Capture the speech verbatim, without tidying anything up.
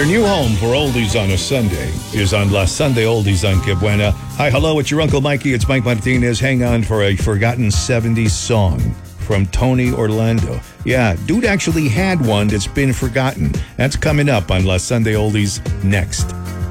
Your new home for oldies on a Sunday is on La Sunday Oldies on Que Buena. Hi, hello, it's your Uncle Mikey. It's Mike Martinez. Hang on for a forgotten seventies song from Tony Orlando. Yeah, dude actually had one that's been forgotten. That's coming up on La Sunday Oldies next.